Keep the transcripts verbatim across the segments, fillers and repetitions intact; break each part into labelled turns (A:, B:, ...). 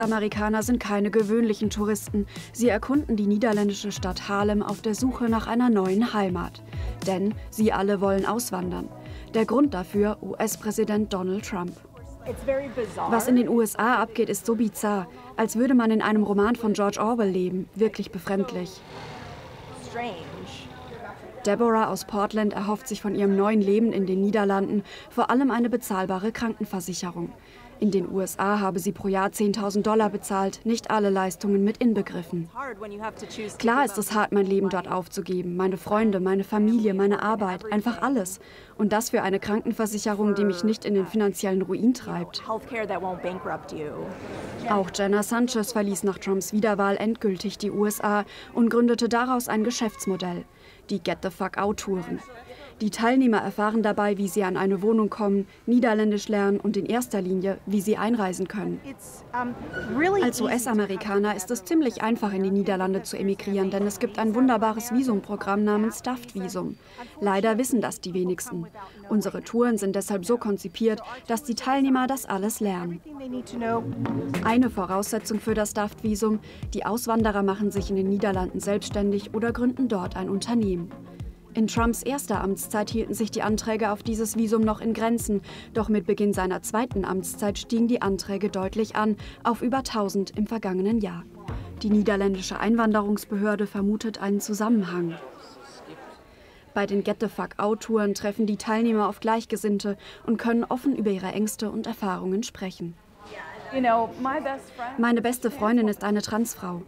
A: Amerikaner sind keine gewöhnlichen Touristen. Sie erkunden die niederländische Stadt Haarlem auf der Suche nach einer neuen Heimat. Denn sie alle wollen auswandern. Der Grund dafür U S-Präsident Donald Trump. Was in den U S A abgeht, ist so bizarr, als würde man in einem Roman von George Orwell leben. Wirklich befremdlich. Deborah aus Portland erhofft sich von ihrem neuen Leben in den Niederlanden vor allem eine bezahlbare Krankenversicherung. In den U S A habe sie pro Jahr zehntausend Dollar bezahlt, nicht alle Leistungen mit inbegriffen. Klar ist es hart, mein Leben dort aufzugeben, meine Freunde, meine Familie, meine Arbeit, einfach alles. Und das für eine Krankenversicherung, die mich nicht in den finanziellen Ruin treibt. Auch Jenna Sanchez verließ nach Trumps Wiederwahl endgültig die U S A und gründete daraus ein Geschäftsmodell, die Get the Fuck Out-Touren. Die Teilnehmer erfahren dabei, wie sie an eine Wohnung kommen, Niederländisch lernen und in erster Linie, wie sie einreisen können. Als U S-Amerikaner ist es ziemlich einfach, in die Niederlande zu emigrieren, denn es gibt ein wunderbares Visumprogramm namens Stuffed-Visum. Leider wissen das die wenigsten. Unsere Touren sind deshalb so konzipiert, dass die Teilnehmer das alles lernen. Eine Voraussetzung für das Stuffed-Visum: die Auswanderer machen sich in den Niederlanden selbstständig oder gründen dort ein Unternehmen. In Trumps erster Amtszeit hielten sich die Anträge auf dieses Visum noch in Grenzen. Doch mit Beginn seiner zweiten Amtszeit stiegen die Anträge deutlich an, auf über tausend im vergangenen Jahr. Die niederländische Einwanderungsbehörde vermutet einen Zusammenhang. Bei den Get the Fuck Out-Touren treffen die Teilnehmer auf Gleichgesinnte und können offen über ihre Ängste und Erfahrungen sprechen. Meine beste Freundin ist eine Transfrau.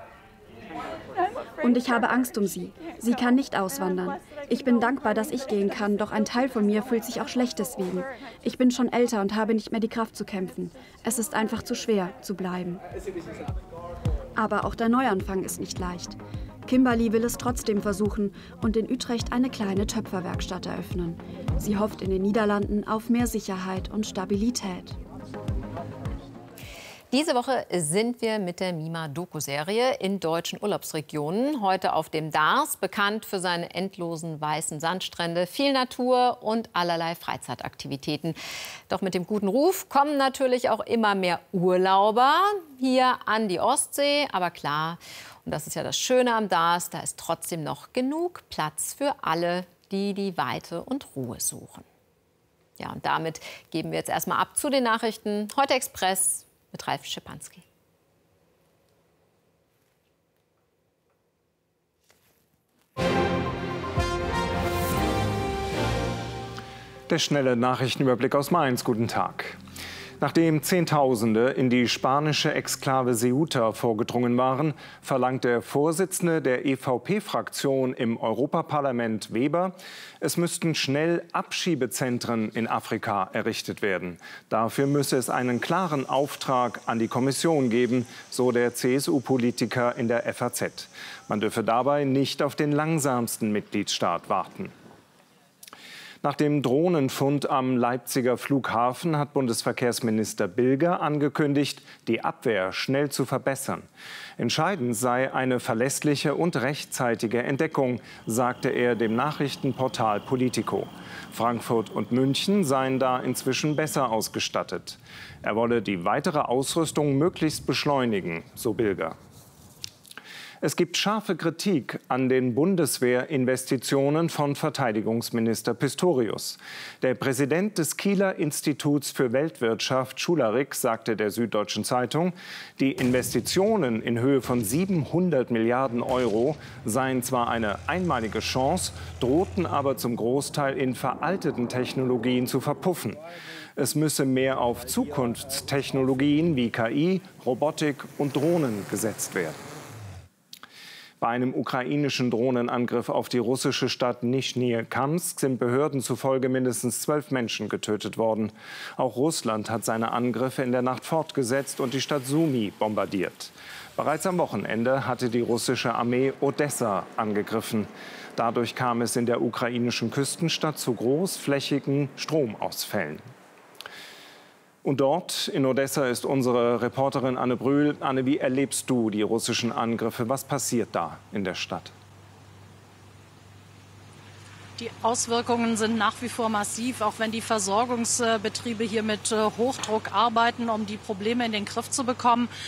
A: Und ich habe Angst um sie. Sie kann nicht auswandern. Ich bin dankbar, dass ich gehen kann, doch ein Teil von mir fühlt sich auch schlecht deswegen. Ich bin schon älter und habe nicht mehr die Kraft zu kämpfen. Es ist einfach zu schwer, zu bleiben. Aber auch der Neuanfang ist nicht leicht. Kimberly will es trotzdem versuchen und in Utrecht eine kleine Töpferwerkstatt eröffnen. Sie hofft in den Niederlanden auf mehr Sicherheit und Stabilität.
B: Diese Woche sind wir mit der Mima-Doku-Serie in deutschen Urlaubsregionen. Heute auf dem Dars, bekannt für seine endlosen weißen Sandstrände, viel Natur und allerlei Freizeitaktivitäten. Doch mit dem guten Ruf kommen natürlich auch immer mehr Urlauber hier an die Ostsee. Aber klar, und das ist ja das Schöne am Dars, da ist trotzdem noch genug Platz für alle, die die Weite und Ruhe suchen. Ja, und damit geben wir jetzt erstmal ab zu den Nachrichten. Heute Express mit Ralf Schipanski.
C: Der schnelle Nachrichtenüberblick aus Mainz. Guten Tag. Nachdem Zehntausende in die spanische Exklave Ceuta vorgedrungen waren, verlangt der Vorsitzende der E V P-Fraktion im Europaparlament, Weber, es müssten schnell Abschiebezentren in Afrika errichtet werden. Dafür müsse es einen klaren Auftrag an die Kommission geben, so der C S U-Politiker in der F A Z. Man dürfe dabei nicht auf den langsamsten Mitgliedstaat warten. Nach dem Drohnenfund am Leipziger Flughafen hat Bundesverkehrsminister Bilger angekündigt, die Abwehr schnell zu verbessern. Entscheidend sei eine verlässliche und rechtzeitige Entdeckung, sagte er dem Nachrichtenportal Politico. Frankfurt und München seien da inzwischen besser ausgestattet. Er wolle die weitere Ausrüstung möglichst beschleunigen, so Bilger. Es gibt scharfe Kritik an den Bundeswehrinvestitionen von Verteidigungsminister Pistorius. Der Präsident des Kieler Instituts für Weltwirtschaft, Schularik, sagte der Süddeutschen Zeitung, die Investitionen in Höhe von siebenhundert Milliarden Euro seien zwar eine einmalige Chance, drohten aber zum Großteil in veralteten Technologien zu verpuffen. Es müsse mehr auf Zukunftstechnologien wie K I, Robotik und Drohnen gesetzt werden. Bei einem ukrainischen Drohnenangriff auf die russische Stadt Nischni-Kamsk sind Behörden zufolge mindestens zwölf Menschen getötet worden. Auch Russland hat seine Angriffe in der Nacht fortgesetzt und die Stadt Sumy bombardiert. Bereits am Wochenende hatte die russische Armee Odessa angegriffen. Dadurch kam es in der ukrainischen Küstenstadt zu großflächigen Stromausfällen. Und dort in Odessa ist unsere Reporterin Anne Brühl. Anne, wie erlebst du die russischen Angriffe? Was passiert da in der Stadt?
D: Die Auswirkungen sind nach wie vor massiv, auch wenn die Versorgungsbetriebe hier mit Hochdruck arbeiten, um die Probleme in den Griff zu bekommen.